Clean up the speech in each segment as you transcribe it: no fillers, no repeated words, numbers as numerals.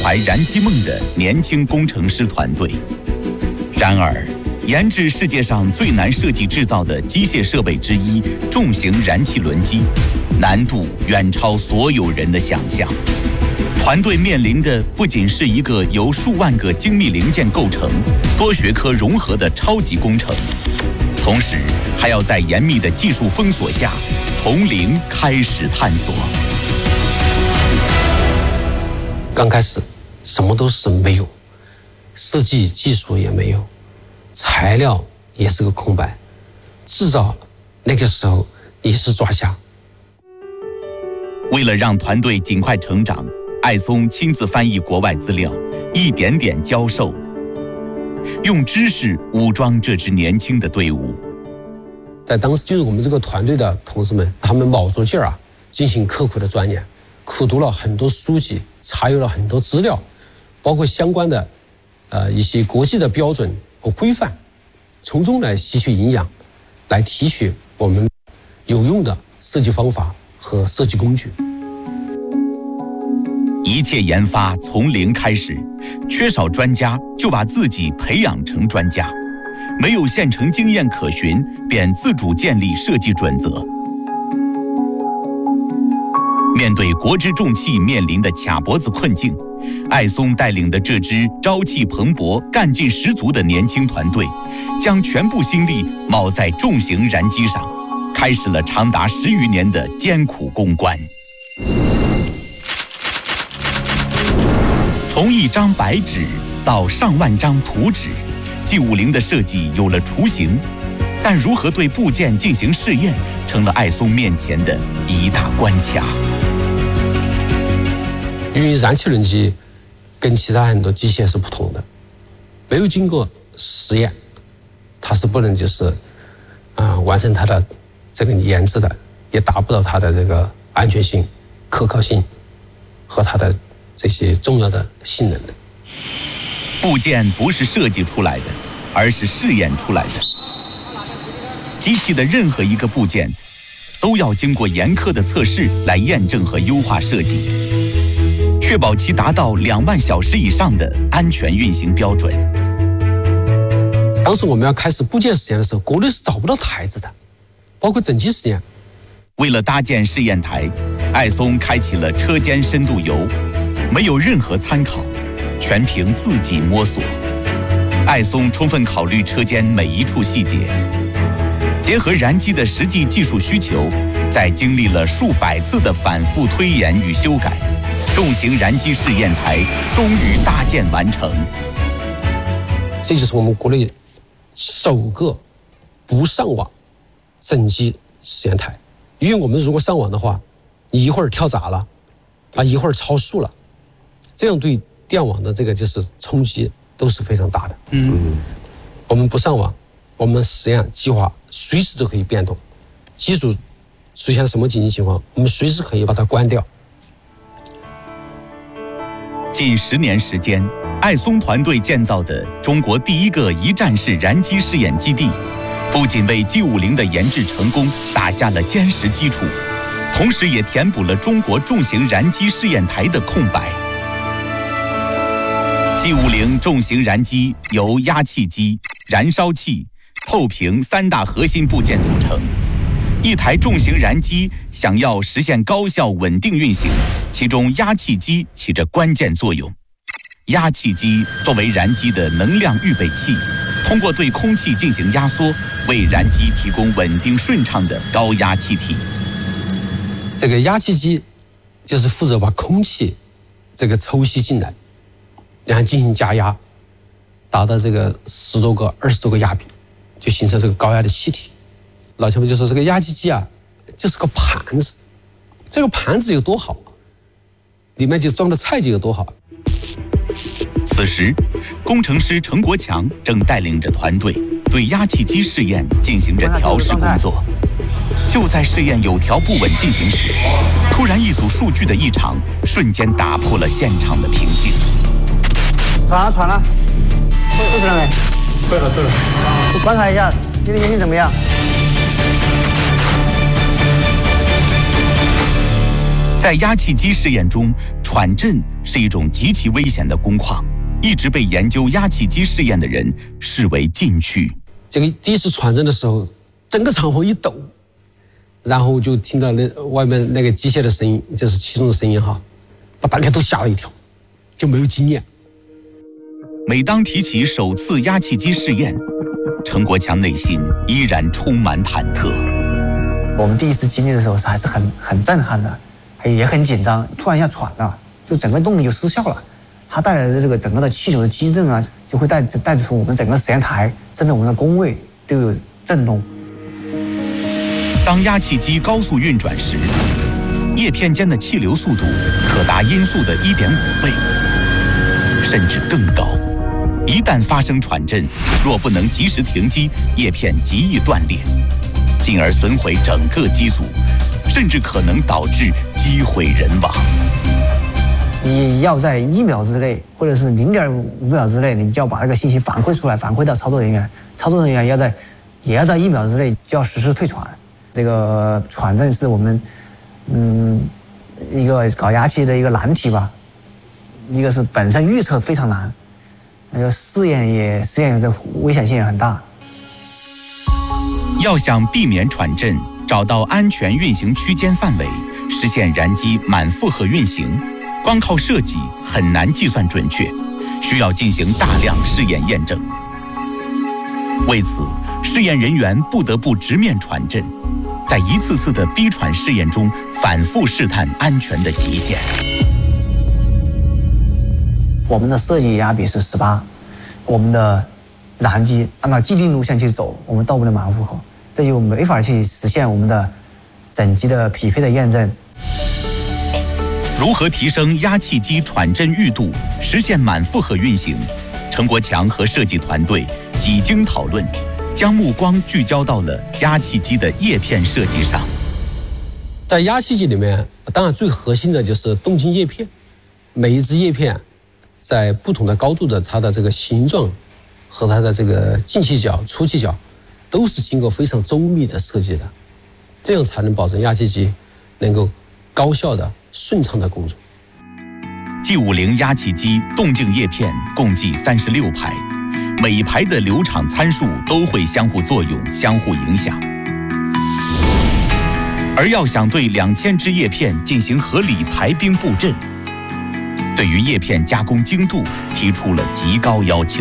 怀燃机梦的年轻工程师团队。然而，研制世界上最难设计制造的机械设备之一——重型燃气轮机，难度远超所有人的想象。团队面临的不仅是一个由数万个精密零件构成、多学科融合的超级工程，同时还要在严密的技术封锁下，从零开始探索。 刚开始什么都是没有，设计技术也没有，材料也是个空白，制造那个时候也是抓瞎。 为了让团队尽快成长，艾松亲自翻译国外资料，一点点教授，用知识武装这支年轻的队伍。 在当时进入我们这个团队的同事们，他们卯足劲儿进行刻苦的钻研，苦读了很多书籍，查阅了很多资料，包括相关的一些国际的标准和规范，从中来吸取营养，来提取我们有用的设计方法和设计工具。 一切研发从零开始，缺少专家就把自己培养成专家，没有现成经验可循，便自主建立设计准则。面对国之重器面临的卡脖子困境，艾松带领的这支朝气蓬勃、干劲十足的年轻团队，将全部心力铆在重型燃机上，开始了长达10余年的艰苦攻关。从一张白纸到上万张图纸，G50的设计有了雏形，但如何对部件进行试验，成了艾松面前的一大关卡。 因为燃气轮机跟其他很多机械是不同的，没有经过实验，它是不能完成它的这个研制的，也达不到它的这个安全性、可靠性和它的这些重要的性能的。 部件不是设计出来的，而是试验出来的。机器的任何一个部件都要经过严苛的测试来验证和优化设计，确保其达到2万小时以上的安全运行标准。 当时我们要开始部件实验的时候，国内是找不到台子的，包括整机实验。 为了搭建试验台，艾松开启了车间深度游，没有任何参考，全凭自己摸索。艾松充分考虑车间每一处细节，结合燃机的实际技术需求，在经历了数百次的反复推演与修改，重型燃机试验台终于搭建完成。 这就是我们国内首个不上网整机实验台。因为我们如果上网的话，你一会儿跳闸了，一会儿超速了，这样对电网的这个冲击都是非常大的。我们不上网，我们实验计划随时都可以变动，机组出现什么紧急情况，我们随时可以把它关掉。 近10年时间，艾松团队建造的中国第一个一站式燃机试验基地，不仅为 G50的研制成功打下了坚实基础，同时也填补了中国重型燃机试验台的空白。G50重型燃机由压气机、燃烧器、透屏3大核心部件组成。一台重型燃机想要实现高效稳定运行，其中压气机起着关键作用。压气机作为燃机的能量预备器，通过对空气进行压缩，为燃机提供稳定顺畅的高压气体。 这个压气机就是负责把空气抽吸进来，然后进行加压，达到10多个、20多个压比，就形成这个高压的气体。老前辈就说这个压气机就是个盘子，这个盘子有多好，里面就装的菜就有多好。 此时，工程师程国强正带领着团队对压气机试验进行着调试工作。就在试验有条不紊进行时，突然一组数据的异常瞬间打破了现场的平静。 喘了，退出了没？ 退了。 我观察一下，你的眼睛怎么样？ 在压气机试验中， 喘振是一种极其危险的工况，一直被研究压气机试验的人视为禁区。 这个第一次喘振的时候，整个厂房一抖，然后就听到那外面那个机械的声音，就是其中的声音哈，把大家都吓了一跳，就没有经验。 每当提起首次压气机试验，陈国强内心依然充满忐忑。 我们第一次经历的时候还是很震撼的，也很紧张，突然一下喘了，就整个动力就失效了。它带来的这个整个的气流的激震啊，就会带出我们整个实验台，甚至我们的工位都有震动。 当压气机高速运转时，叶片间的气流速度可达音速的1.5倍，甚至更高。一旦发生喘振，若不能及时停机，叶片极易断裂，进而损毁整个机组，甚至可能导致机毁人亡。 你要在1秒之内，或者是0.5秒之内，你就要把那个信息反馈出来，反馈到操作人员。操作人员也要在1秒之内就要实施退喘。这个喘振是我们一个搞压气的一个难题吧。一个是本身预测非常难，那个试验的危险性也很大。 要想避免喘振，找到安全运行区间范围，实现燃机满负荷运行，光靠设计很难计算准确，需要进行大量试验验证。为此，试验人员不得不直面喘振，在一次次的逼喘试验中反复试探安全的极限。 我们的设计压比是18，我们的燃机按照既定路线去走，我们到不了满负荷，这就没法去实现我们的整机的匹配的验证。 如何提升压气机喘振裕度，实现满负荷运行？陈国强和设计团队几经讨论，将目光聚焦到了压气机的叶片设计上。 在压气机里面，当然最核心的就是动静叶片，每一只叶片在不同的高度的它的这个形状和它的这个进气角、出气角都是经过非常周密的设计的，这样才能保证压气机能够高效的、顺畅的工作。 G50压气机动静叶片共计36排，每一排的流场参数都会相互作用、相互影响。而要想对2000只叶片进行合理排冰布阵，对于叶片加工精度提出了极高要求。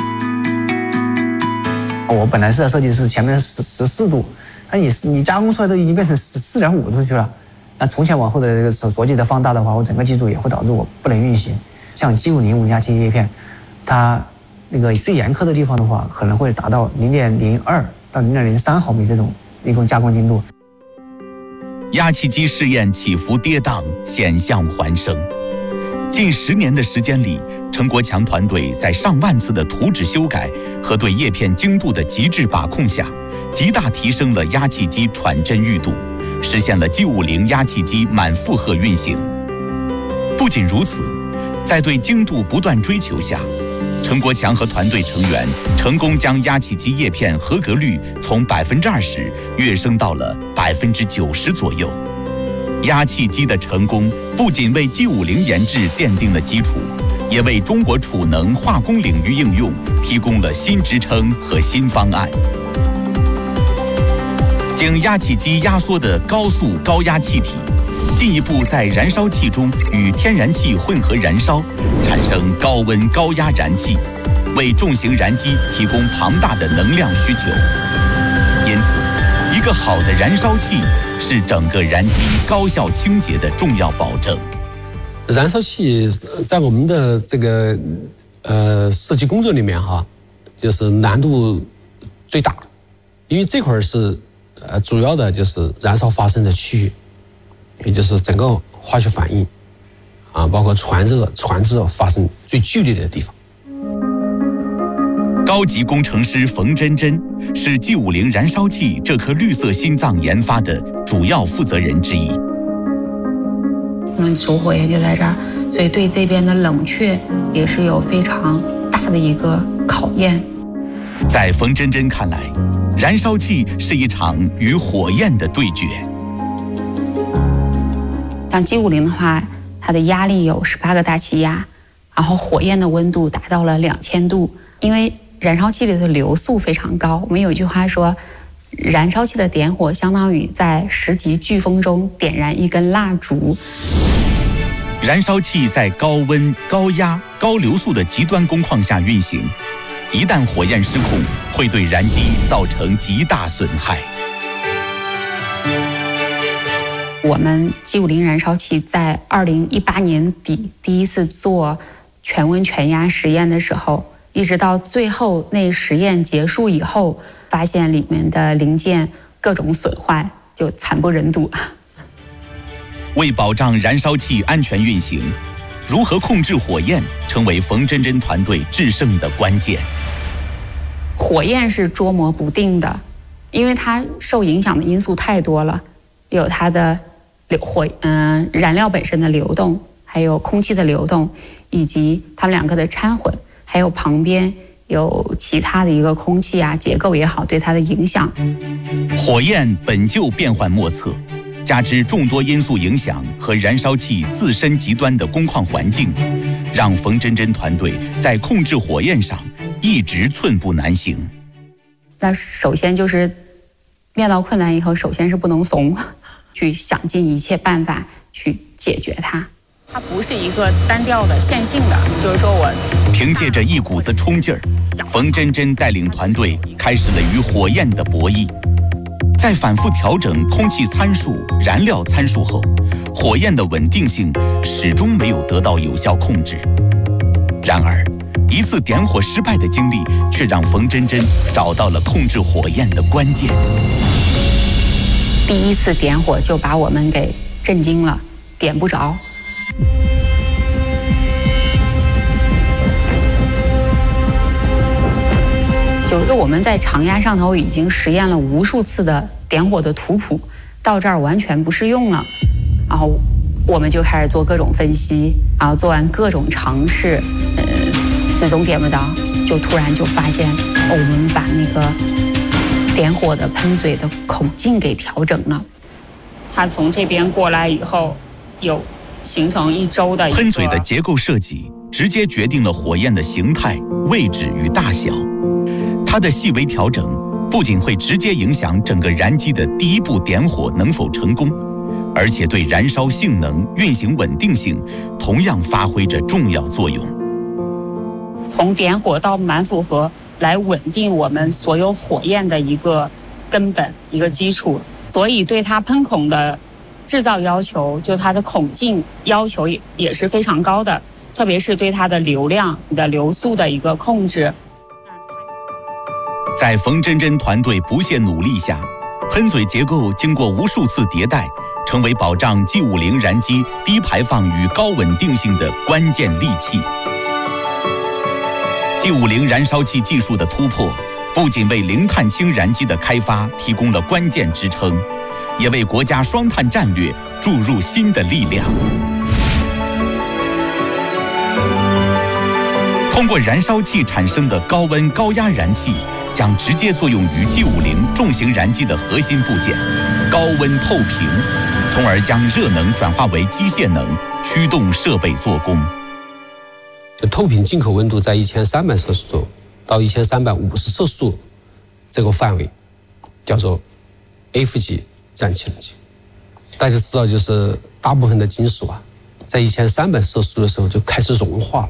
我本来设计是前面14度，那你加工出来都已经变成4.5度去了。那从前往后的这个着急的放大的话，我整个机组也会导致我不能运行。像G50压气机叶片，它那个最严苛的地方的话，可能会达到0.02到0.03毫米这种一共加工精度。 压气机试验起伏跌宕，险象环生。近10年的时间里，陈国强团队在上万次的图纸修改和对叶片精度的极致把控下，极大提升了压气机喘振裕度，实现了G50压气机满负荷运行。不仅如此，在对精度不断追求下，陈国强和团队成员成功将压气机叶片合格率从20%跃升到了90%左右。压气机的成功不仅为G50研制奠定了基础，也为中国储能化工领域应用提供了新支撑和新方案。经压气机压缩的高速高压气体，进一步在燃烧器中与天然气混合燃烧，产生高温高压燃气，为重型燃机提供庞大的能量需求。因此，一个好的燃烧器是整个燃机高效清洁的重要保证。 燃烧器在我们的这个设计工作里面哈，就是难度最大，因为这块是主要的就是燃烧发生的区域，也就是整个化学反应啊，包括传热、传制发生最剧烈的地方。 高级工程师冯真真是G50燃烧器这颗绿色心脏研发的主要负责人之一。 我们主火焰就在这儿，所以对这边的冷却也是有非常大的一个考验。 在冯真真看来，燃烧器是一场与火焰的对决。 像G50的话， 它的压力有18个大气压，然后火焰的温度达到了2000度。因为燃烧器里的流速非常高，我们有一句话说，燃烧器的点火相当于在10级飓风中点燃一根蜡烛。 燃烧器在高温、高压、高流速的极端工况下运行，一旦火焰失控，会对燃机造成极大损害。 我们G50燃烧器在2018年底第一次做全温全压实验的时候，一直到最后那实验结束以后，发现里面的零件各种损坏，就惨不忍睹。 为保障燃烧器安全运行，如何控制火焰成为冯真真团队制胜的关键。 火焰是捉摸不定的，因为它受影响的因素太多了，有它的燃料本身的流动，还有空气的流动，以及它们两个的掺混，还有旁边有其他的一个空气啊结构也好对它的影响。 火焰本就变幻莫测，加之众多因素影响和燃烧器自身极端的工况环境，让冯真真团队在控制火焰上一直寸步难行。 那首先就是面到困难以后，首先是不能怂，去想尽一切办法去解决它。它不是一个单调的线性的，就是说我凭借着一股子冲劲儿，冯真真带领团队开始了与火焰的博弈。在反复调整空气参数、燃料参数后，火焰的稳定性始终没有得到有效控制。然而，一次点火失败的经历却让冯真真找到了控制火焰的关键。 第一次点火就把我们给震惊了，点不着。就是我们在常压上头已经实验了无数次的点火的图谱，到这儿完全不适用了。然后我们就开始做各种分析，然后做完各种尝试，始终点不着，就突然就发现，我们把那个点火的喷嘴的孔径给调整了。它从这边过来以后，有形成一周的喷嘴的结构设计，直接决定了火焰的形态、位置与大小。它的细微调整不仅会直接影响整个燃机的第一步点火能否成功，而且对燃烧性能、运行稳定性同样发挥着重要作用。 从点火到满负荷来稳定我们所有火焰的一个根本、一个基础，所以对它喷孔的制造要求，就它的孔径要求也是非常高的，特别是对它的流量的流速的一个控制。 在冯真真团队不懈努力下，喷嘴结构经过无数次迭代，成为保障 G50燃机低排放与高稳定性的关键利器。G50燃烧器技术的突破，不仅为零碳氢燃机的开发提供了关键支撑，也为国家双碳战略注入新的力量。通过燃烧器产生的高温高压燃气，将直接作用于G50重型燃机的核心部件高温透平，从而将热能转化为机械能，驱动设备做工。 透平进口温度在1300摄氏度到1350摄氏度这个范围，叫做 F 级燃气冷机。大家知道，就是大部分的金属啊，在1300摄氏度的时候就开始融化了。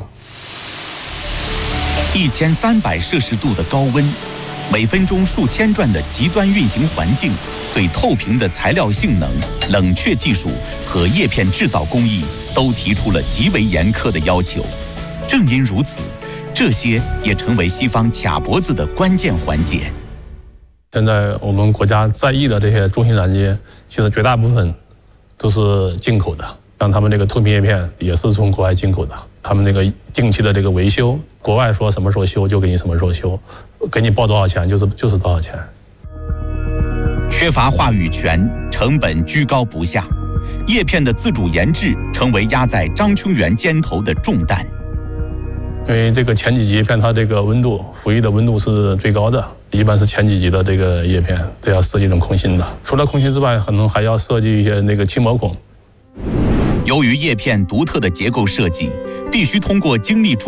1300摄氏度的高温，每分钟数千转的极端运行环境，对透平的材料性能、冷却技术和叶片制造工艺都提出了极为严苛的要求。正因如此，这些也成为西方卡脖子的关键环节。 现在我们国家在役的这些重型燃机，其实绝大部分都是进口的，像他们这个透明叶片也是从国外进口的。他们那个定期的这个维修，国外说什么时候修就给你什么时候修，给你报多少钱就是多少钱。 缺乏话语权，成本居高不下，叶片的自主研制成为压在张琼元肩头的重担。 因为这个前几级叶片它这个温度，服役的温度是最高的，一般是前几级的这个叶片都要设计这种空心的。除了空心之外，可能还要设计一些那个气膜孔。 由于叶片独特的结构设计，必须通过精密铸